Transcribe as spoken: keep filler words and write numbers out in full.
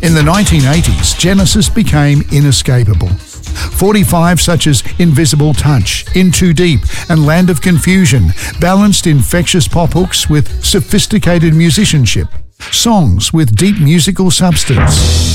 In the nineteen eighties, Genesis became inescapable. forty-five such as Invisible Touch, In Too Deep and Land of Confusion balanced infectious pop hooks with sophisticated musicianship, songs with deep musical substance.